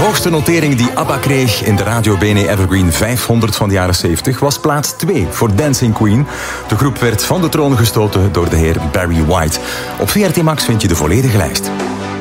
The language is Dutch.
hoogste notering die ABBA kreeg in de Radio Bene Evergreen 500 van de jaren 70 was plaats 2 voor Dancing Queen. De groep werd van de troon gestoten door de heer Barry White. Op VRT Max vind je de volledige lijst.